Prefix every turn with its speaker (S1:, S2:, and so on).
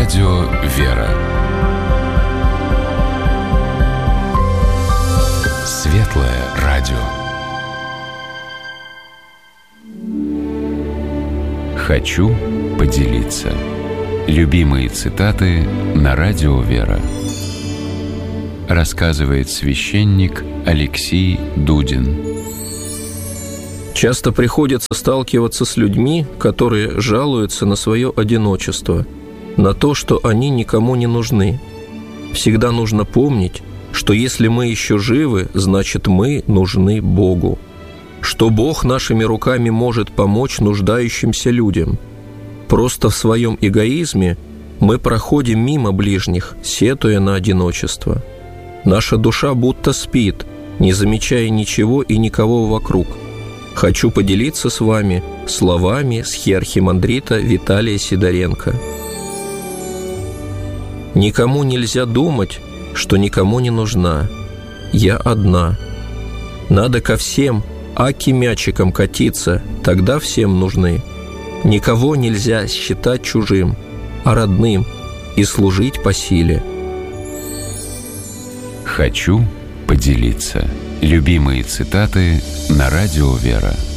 S1: радио «Вера». Светлое радио. Хочу поделиться. Любимые цитаты на радио «Вера». Рассказывает священник Алексей Дудин.
S2: Часто приходится сталкиваться с людьми, которые жалуются на свое одиночество, на то, что они никому не нужны. Всегда нужно помнить, что если мы еще живы, значит мы нужны Богу, что Бог нашими руками может помочь нуждающимся людям. Просто в своем эгоизме мы проходим мимо ближних, сетуя на одиночество. Наша душа будто спит, не замечая ничего и никого вокруг. Хочу поделиться с вами словами схиархимандрита Виталия Сидоренко. «Никому нельзя думать, что никому не нужна. Я одна. Надо ко всем аки мячиком катиться, тогда всем нужны. Никого нельзя считать чужим, а родным и служить по силе».
S1: Хочу поделиться. Любимые цитаты на радио «Вера».